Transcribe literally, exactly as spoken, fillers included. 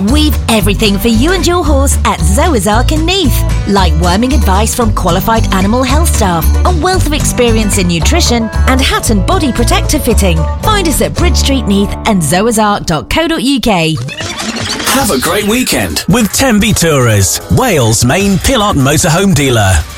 We've everything for you and your horse at Zoazark in Neath, like worming advice from qualified animal health staff, a wealth of experience in nutrition, and hat and body protector fitting. Find us at Bridge Street, Neath and zoazark dot co dot uk. Have a great weekend with Tenby Tourers, Wales' main Pilot motorhome dealer.